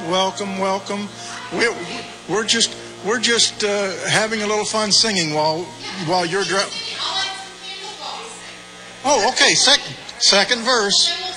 welcome, welcome. We're just having a little fun singing while you're driving. Oh, okay. Second verse.